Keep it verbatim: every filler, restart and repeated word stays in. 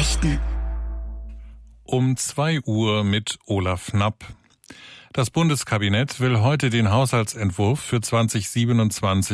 Nachrichten. Um zwei Uhr mit Olaf Knapp. Das Bundeskabinett will heute den Haushaltsentwurf für zwanzig siebenundzwanzig